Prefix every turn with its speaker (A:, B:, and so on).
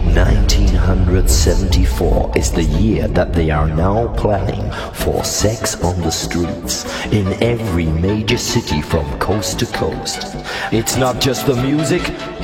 A: 1974 is the year that they are now planning for sex on the streets in every major city from coast to coast. It's not just the music,